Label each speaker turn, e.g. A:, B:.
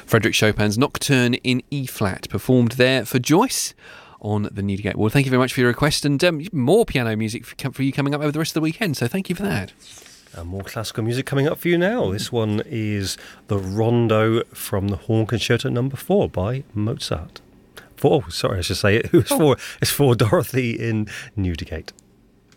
A: Frédéric Chopin's Nocturne in E-flat, performed there for Joyce on the Newdigate Ward. Thank you very much for your request, and more piano music for you coming up over the rest of the weekend, so thank you for that.
B: More classical music coming up for you now. This one is the Rondo from the Horn Concerto No. 4 by Mozart. I should say it. It's for Dorothy in Newdigate.